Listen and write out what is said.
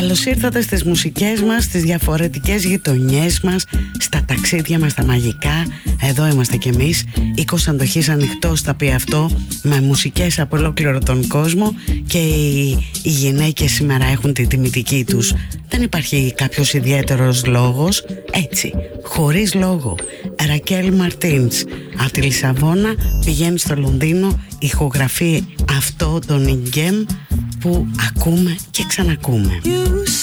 Καλώς ήρθατε στις μουσικές μας, στις διαφορετικές γειτονιές μας, στα ταξίδια μας τα μαγικά. Εδώ είμαστε κι εμείς, οίκος αντοχής ανοιχτός θα πει αυτό, με μουσικές από ολόκληρο τον κόσμο. Και οι γυναίκες σήμερα έχουν τη τιμητική τους. Δεν υπάρχει κάποιος ιδιαίτερος λόγος, έτσι, χωρίς λόγο. Ρακέλ Μαρτίνς από τη Λισαβόνα πηγαίνει στο Λονδίνο, ηχογραφεί αυτό το Νιγκέμ που ακούμε και ξανακούμε.